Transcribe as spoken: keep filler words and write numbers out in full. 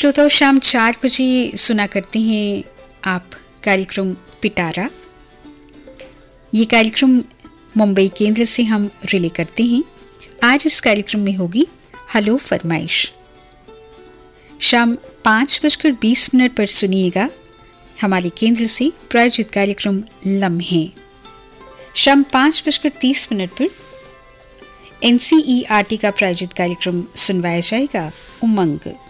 श्रोताओं, शाम चार बजे सुना करते हैं आप कार्यक्रम पिटारा। ये कार्यक्रम मुंबई केंद्र से हम रिले करते हैं। आज इस कार्यक्रम में होगी हेलो फरमाइश। शाम पाँच बजकर बीस मिनट पर सुनिएगा हमारे केंद्र से प्रायोजित कार्यक्रम लम्हे। शाम पाँच बजकर तीस मिनट पर एनसीईआरटी का प्रायोजित कार्यक्रम सुनवाया जाएगा उमंग।